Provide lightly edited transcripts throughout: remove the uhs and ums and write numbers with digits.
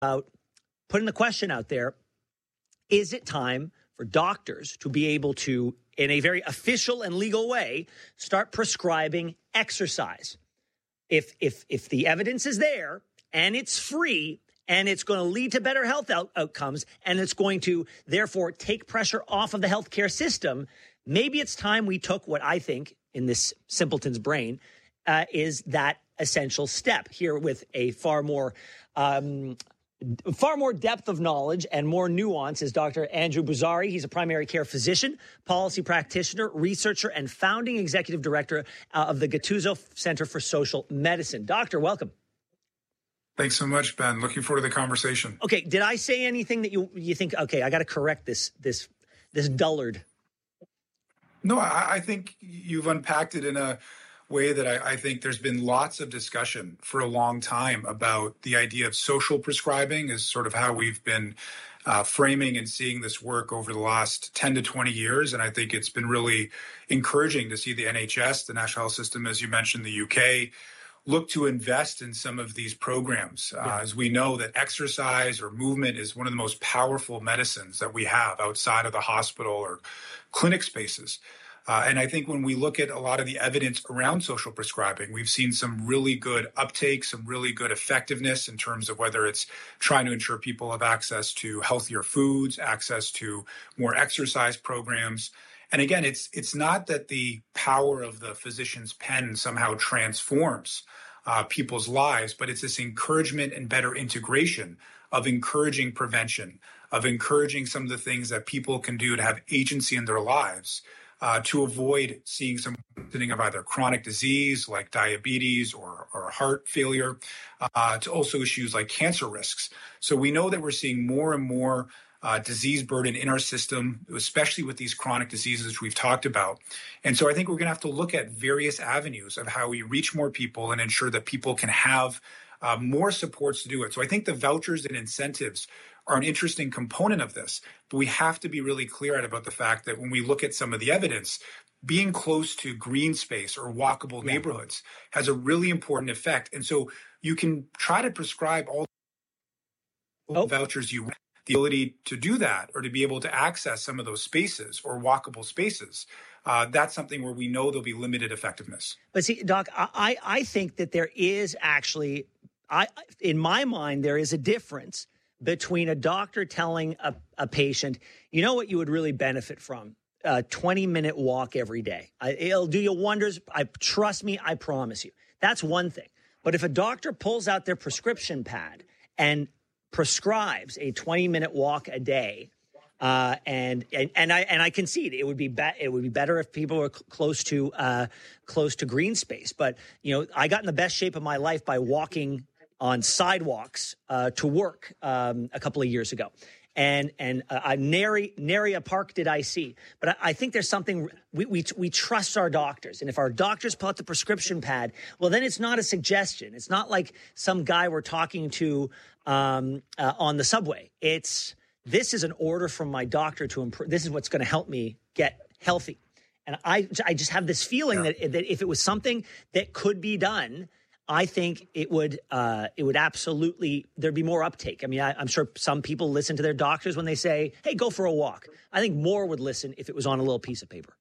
about putting the question out there, is it time for doctors to be able to, in a very official and legal way, start prescribing exercise? If the evidence is there and it's free and it's going to lead to better health outcomes and it's going to, therefore, take pressure off of the healthcare system, maybe it's time we took what I think, in this simpleton's brain, is that essential step here with a far more depth of knowledge and more nuance is Dr. Andrew Bourassari. He's a primary care physician, policy practitioner, researcher, and founding executive director of the Gattuso Center for Social Medicine. Doctor, welcome. Thanks so much, Ben. Looking forward to the conversation. Okay, did I say anything that you think, okay, I got to correct this dullard? No, I think you've unpacked it in a way that I think there's been lots of discussion for a long time about the idea of social prescribing is sort of how we've been framing and seeing this work over the last 10 to 20 years. And I think it's been really encouraging to see the NHS, the National Health System, as you mentioned, the UK, look to invest in some of these programs. As we know that exercise or movement is one of the most powerful medicines that we have outside of the hospital or clinic spaces. And I think when we look at a lot of the evidence around social prescribing, we've seen some really good uptake, some really good effectiveness in terms of whether it's trying to ensure people have access to healthier foods, access to more exercise programs. And again, it's not that the power of the physician's pen somehow transforms people's lives, but it's this encouragement and better integration of encouraging prevention, of encouraging some of the things that people can do to have agency in their lives, to avoid seeing some of either chronic disease like diabetes or heart failure, to also issues like cancer risks. So we know that we're seeing more and more disease burden in our system, especially with these chronic diseases which we've talked about. And so I think we're going to have to look at various avenues of how we reach more people and ensure that people can have more supports to do it. So I think the vouchers and incentives are an interesting component of this, but we have to be really clear about the fact that when we look at some of the evidence, being close to green space or walkable neighborhoods has a really important effect. And so you can try to prescribe all the vouchers you want. The ability to do that or to be able to access some of those spaces or walkable spaces, that's something where we know there'll be limited effectiveness. But see, Doc, I think that there is actually, in my mind, there is a difference between a doctor telling a patient, you know what you would really benefit from? A 20-minute walk every day. It'll do you wonders. Trust me, I promise you. That's one thing. But if a doctor pulls out their prescription pad and prescribes a 20-minute walk a day, and I concede it would be better if people were close to green space. But I got in the best shape of my life by walking on sidewalks to work a couple of years ago, and nary a park did I see. But I think there's something we trust our doctors, and if our doctors pull out the prescription pad, well, then it's not a suggestion. It's not like some guy we're talking to on the subway. This is an order from my doctor to improve. This is what's going to help me get healthy. And I just have this feeling that if it was something that could be done, I think it would absolutely, there'd be more uptake. I mean, I'm sure some people listen to their doctors when they say, hey, go for a walk. I think more would listen if it was on a little piece of paper.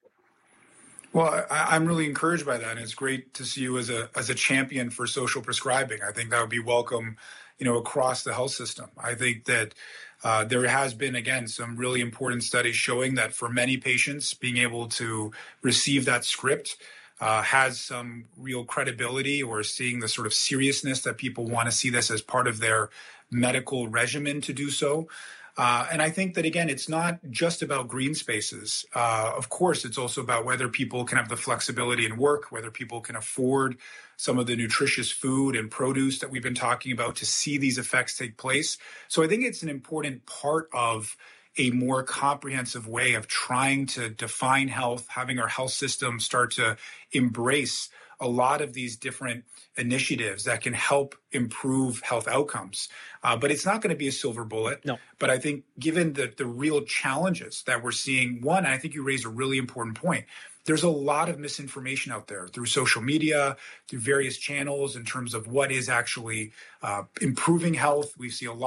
Well, I'm really encouraged by that. And it's great to see you as a champion for social prescribing. I think that would be welcome, across the health system. I think that there has been, again, some really important studies showing that for many patients, being able to receive that script has some real credibility, or seeing the sort of seriousness that people want to see this as part of their medical regimen to do so. And I think that, again, it's not just about green spaces. Of course, it's also about whether people can have the flexibility in work, whether people can afford some of the nutritious food and produce that we've been talking about to see these effects take place. So I think it's an important part of a more comprehensive way of trying to define health, having our health system start to embrace a lot of these different initiatives that can help improve health outcomes. But it's not going to be a silver bullet. No. But I think given the real challenges that we're seeing, one, and I think you raised a really important point, there's a lot of misinformation out there through social media, through various channels in terms of what is actually improving health. We see a lot